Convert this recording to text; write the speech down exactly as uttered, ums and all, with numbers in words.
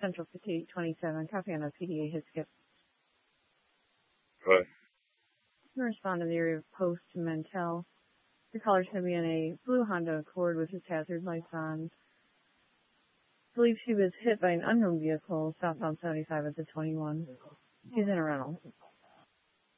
Central Fifty twenty-seven. Copy on a P D A hit skip. Good. Respond to the area of Post Mentel. The caller's going to be in a blue Honda Accord with his hazard lights on. Believes she was hit by an unknown vehicle southbound seventy-five at the twenty-one. She's in a rental.